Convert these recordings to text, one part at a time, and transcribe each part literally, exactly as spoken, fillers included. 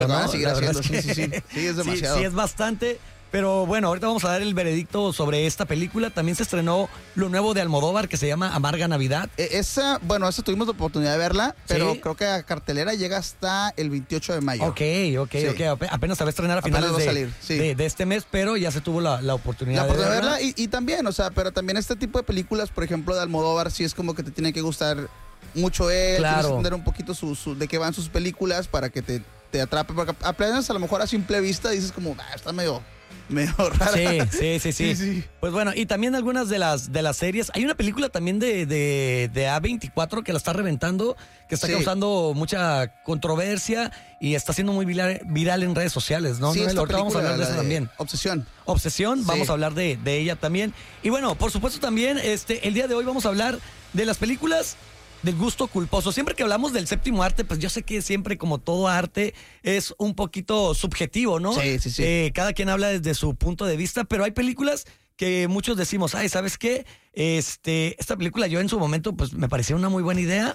Lo van a ¿no? seguir La verdad haciendo, es que- sí, sí, sí. Sí, es demasiado. Sí, sí, es bastante. Pero bueno, ahorita vamos a dar el veredicto sobre esta película. También se estrenó lo nuevo de Almodóvar, que se llama Amarga Navidad. Eh, Esa, bueno, esa tuvimos la oportunidad de verla, pero Sí. creo que a cartelera llega hasta el veintiocho de mayo. Ok, ok, Sí. ok. Ape- Apenas se va a estrenar a Apenas finales va a de, salir, sí. de, de este mes, pero ya se tuvo la, la oportunidad, La oportunidad de verla. verla y, y también, o sea, pero también este tipo de películas, por ejemplo, de Almodóvar, sí es como que te tiene que gustar mucho él, Claro. tienes que entender un poquito su, su- de qué van sus películas para que te, te atrape, porque apenas a lo mejor a simple vista dices como, ah, está medio, medio rara. Sí, sí, sí, sí, Sí, sí. Pues bueno, y también algunas de las de las series. Hay una película también de, de, de A veinticuatro que la está reventando, que está Sí. causando mucha controversia y está siendo muy viral, viral en redes sociales, ¿no? Sí, Noel? esta Ahorita vamos a película, hablar de la eso también. Obsesión. Obsesión, Sí. vamos a hablar de, de ella también. Y bueno, por supuesto también, este, el día de hoy vamos a hablar de las películas del gusto culposo. Siempre que hablamos del séptimo arte, pues yo sé que siempre, como todo arte, es un poquito subjetivo, ¿no? Sí, sí, sí. Eh, cada quien habla desde su punto de vista, pero hay películas que muchos decimos, ay, ¿sabes qué? Este, esta película yo en su momento, pues me parecía una muy buena idea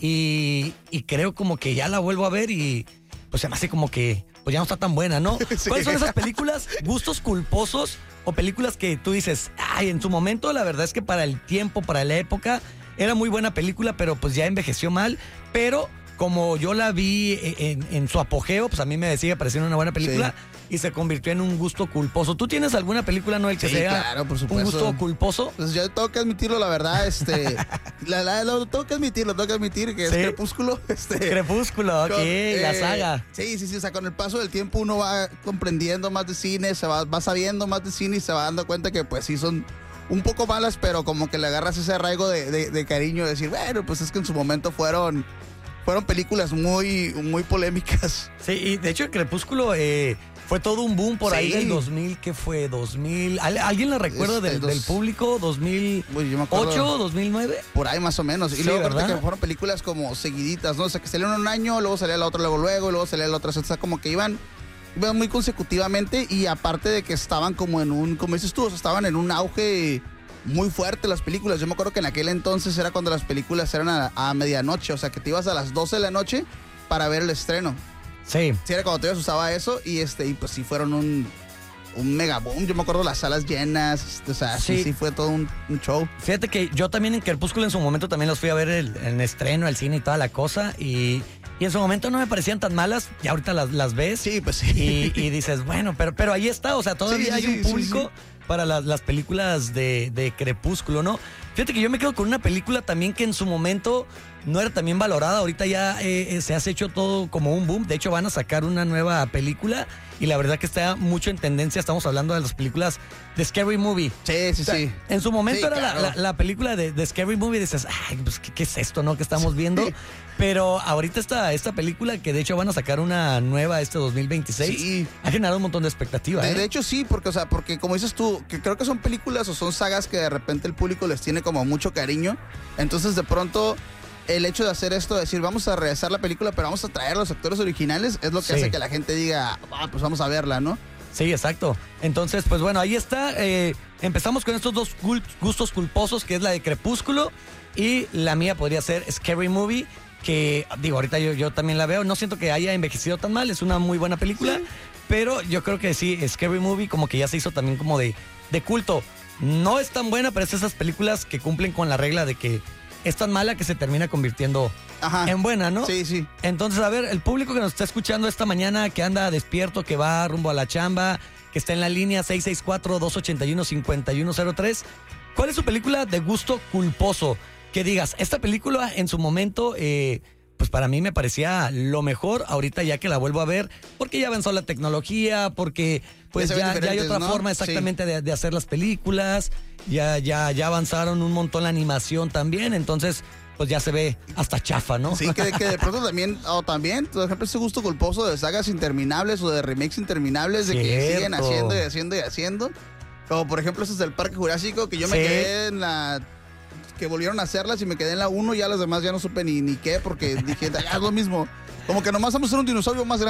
y, y creo como que ya la vuelvo a ver y pues se me hace como que pues ya no está tan buena, ¿no? Sí. ¿Cuáles son esas películas, gustos culposos o películas que tú dices, ay, en su momento la verdad es que para el tiempo, para la época, era muy buena película, pero pues ya envejeció mal, pero como yo la vi en, en su apogeo, pues a mí me sigue pareciendo una buena película y se convirtió en un gusto culposo. ¿Tú tienes alguna película, Noel, que Sí, sea claro, por un supuesto. gusto culposo? Pues yo tengo que admitirlo, la verdad, este, la, la- lo tengo que admitirlo, tengo que admitir que es Sí. Crepúsculo, este. Crepúsculo, ok, con, la eh, saga. Sí, sí, sí, o sea, con el paso del tiempo uno va comprendiendo más de cine, se va, va sabiendo más de cine y se va dando cuenta que pues sí son un poco malas, pero como que le agarras ese arraigo de, de, de cariño, de decir, bueno, pues es que en su momento fueron, fueron películas muy, muy polémicas. Sí, y de hecho el Crepúsculo eh, fue todo un boom por ahí Sí. del dos mil, ¿qué fue? dos mil, ¿al- ¿alguien la recuerda Este, del, dos- del público? ¿dos mil Uy, yo me acuerdo- ocho, dos mil nueve? Por ahí más o menos. Y Sí, luego aparte ¿verdad? que fueron películas como seguiditas, ¿no? O sea, que salieron un año, luego salía la otra, luego luego, y luego salía la otra. O sea, como que iban, iban muy consecutivamente y aparte de que estaban como en un, como dices tú, o sea, estaban en un auge muy fuerte las películas. Yo me acuerdo que en aquel entonces era cuando las películas eran a, a medianoche, o sea, que te ibas a las doce de la noche para ver el estreno. Sí. Sí, era cuando te ibas, usaba eso y este, y pues sí fueron un, un mega boom. Yo me acuerdo las salas llenas, este, o sea, sí, Sí. sí fue todo un, un show. Fíjate que yo también en Crepúsculo en su momento también los fui a ver el- en estreno, al cine y toda la cosa. Y, y en su momento no me parecían tan malas. Y ahorita las, las ves. Sí, pues sí. Y, y dices, bueno, pero, pero ahí está. O sea, todavía Sí, hay sí, un sí, sí, público sí. para las, las películas de, de Crepúsculo, ¿no? Fíjate que yo me quedo con una película también que en su momento no era tan bien valorada. Ahorita ya eh, eh, se has hecho todo como un boom. De hecho, van a sacar una nueva película. Y la verdad que está mucho en tendencia. Estamos hablando de las películas de Scary Movie. Sí, sí, O sea, sí. En su momento Sí, era la- claro. la, la película de, de Scary Movie y dices, ay, pues, ¿qué, qué es esto, no? Que estamos viendo. Pero ahorita esta, esta película, que de hecho van a sacar una nueva este dos mil veintiséis, Sí. ha generado un montón de expectativa. De, ¿eh? de hecho sí, porque o sea, porque como dices tú, que creo que son películas o son sagas que de repente el público les tiene como mucho cariño. Entonces de pronto el hecho de hacer esto, de decir vamos a regresar la película, pero vamos a traer los actores originales, es lo que Sí. hace que la gente diga, ah, pues vamos a verla, ¿no? Sí, exacto. Entonces, pues bueno, ahí está. eh, empezamos con estos dos gul- gustos culposos, que es la de Crepúsculo y la mía podría ser Scary Movie, que digo, ahorita yo, yo también la veo. No siento que haya envejecido tan mal, es una muy buena película, Sí. pero yo creo que sí, Scary Movie como que ya se hizo también como de, de culto. No es tan buena, pero es esas películas que cumplen con la regla de que es tan mala que se termina convirtiendo Ajá. en buena, ¿no? Sí, sí. Entonces, a ver, el público que nos está escuchando esta mañana, que anda despierto, que va rumbo a la chamba, que está en la línea seis seis cuatro, dos ocho uno, cinco uno cero tres, ¿cuál es su película de gusto culposo? Que digas, esta película en su momento, eh, pues para mí me parecía lo mejor, ahorita ya que la vuelvo a ver, porque ya avanzó la tecnología, porque pues Ya se ven ya, ya hay diferentes, otra ¿no? forma exactamente de, de hacer las películas, ya, ya, ya avanzaron un montón la animación también, entonces pues ya se ve hasta chafa, ¿no? Sí, que, que de pronto también, o también, por ejemplo, ese gusto culposo de sagas interminables o de remakes interminables, de que Cierto. siguen haciendo y haciendo y haciendo. Como por ejemplo esos del Parque Jurásico, que yo me Sí. quedé en la... que volvieron a hacerlas y me quedé en la uno, ya las demás ya no supe ni, ni qué, porque dije, ya es lo mismo. Como que nomás vamos a hacer un dinosaurio más grande.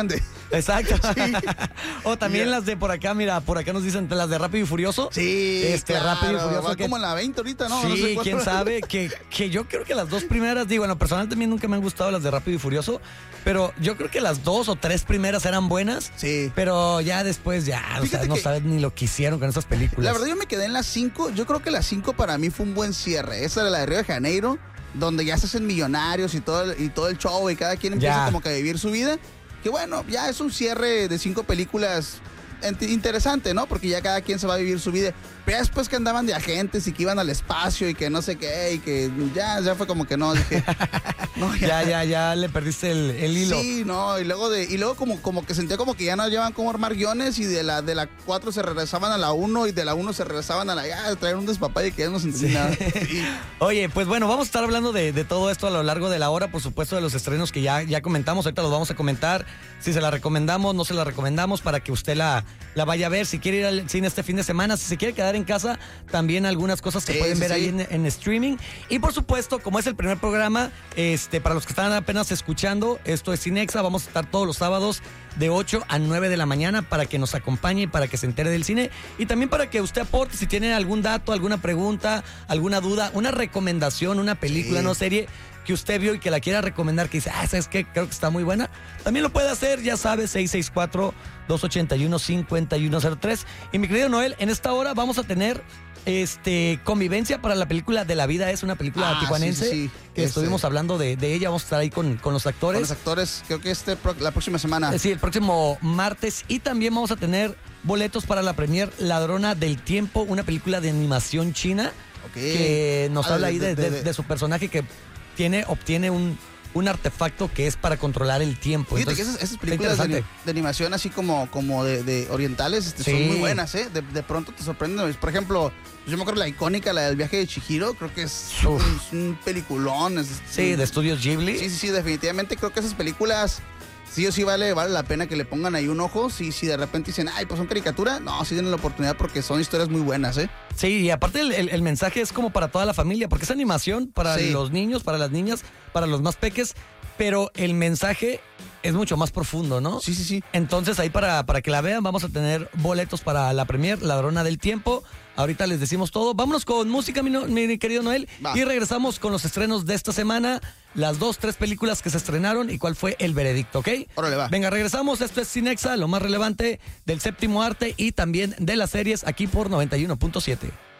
Exacto. Sí. O también Ya. las de por acá, mira, por acá nos dicen las de Rápido y Furioso. Sí, Este, claro, Rápido y Furioso va que- como en la veinte ahorita, ¿no? Sí, No sé cuál. quién sabe, que, que yo creo que las dos primeras, digo, en lo personal también nunca me han gustado las de Rápido y Furioso, pero yo creo que las dos o tres primeras eran buenas, Sí. pero ya después ya, o sea, Fíjate no que- sabes ni lo que hicieron con esas películas. La verdad yo me quedé en las cinco. Yo creo que la cinco para mí fue un buen cierre. Esa de la de Río de Janeiro, donde ya se hacen millonarios y todo el, y todo el show y cada quien empieza Ya. como que a vivir su vida. Que bueno, ya es un cierre de cinco películas ent- interesante, ¿no? Porque ya cada quien se va a vivir su vida. Pero después que andaban de agentes y que iban al espacio y que no sé qué y que ya, ya fue como que no, dije, no, Ya, ya, ya le perdiste el, el hilo. Sí, no, y luego de, y luego como, como que sentía como que ya no llevan cómo armar guiones y de la de la cuatro se regresaban a la uno y de la uno se regresaban a la ya, traer un despapalle y que ya no se entendía nada. Sí. Oye, pues bueno, vamos a estar hablando de, de todo esto a lo largo de la hora, por supuesto, de los estrenos que ya, ya comentamos. Ahorita los vamos a comentar. Si se la recomendamos, no se la recomendamos para que usted la, la vaya a ver. Si quiere ir al cine este fin de semana, si se quiere quedar en casa, también algunas cosas que Sí, pueden sí, ver sí. ahí en, en streaming. Y por supuesto, como es el primer programa, este, para los que están apenas escuchando, esto es Cinexa. Vamos a estar todos los sábados de ocho a nueve de la mañana para que nos acompañe, para que se entere del cine y también para que usted aporte si tiene algún dato, alguna pregunta, alguna duda, una recomendación, una película, Sí. no serie que usted vio y que la quiera recomendar, que dice, ah, ¿sabes qué? Creo que está muy buena. También lo puede hacer, ya sabes, seis seis cuatro, dos ocho uno, cinco uno cero tres. Y mi querido Noel, en esta hora vamos a tener este convivencia para la película De la Vida es, una película Ah, tijuanense sí, sí, sí. que Este- estuvimos hablando de, de ella. Vamos a estar ahí con, con los actores. Con los actores, creo que este pro- la próxima semana. Eh, Sí, el próximo martes. Y también vamos a tener boletos para la premier Ladrona del Tiempo, una película de animación china Ok. que nos Ah, habla ahí de, de- de su personaje que tiene, obtiene un, un artefacto que es para controlar el tiempo. Fíjate que Entonces, esas, esas está películas de, interesante. de animación así como, como de, de orientales este, Sí. son muy buenas, ¿eh? De, de pronto te sorprenden. Por ejemplo, yo me acuerdo la icónica, la del viaje de Chihiro, creo que es, Uf. un, es un peliculón. es- Sí, de estudios Ghibli. Sí, sí, sí, definitivamente creo que esas películas sí o sí vale, vale la pena que le pongan ahí un ojo. Si, si de repente dicen, ay, pues son caricatura, no, sí tienen la oportunidad porque son historias muy buenas, ¿eh? Sí, y aparte el, el- el mensaje es como para toda la familia, porque es animación para Sí. los niños, para las niñas, para los más peques, pero el mensaje es mucho más profundo, ¿no? Sí, sí, sí. Entonces ahí para, para que la vean vamos a tener boletos para la premier Ladrona del Tiempo. Ahorita les decimos todo. Vámonos con música, mi, no- mi querido Noel. Va. Y regresamos con los estrenos de esta semana. Las dos, tres películas que se estrenaron y cuál fue el veredicto, ¿ok? Órale, va. Venga, regresamos. Esto es Cinexa, lo más relevante del séptimo arte y también de las series aquí por noventa y uno punto siete.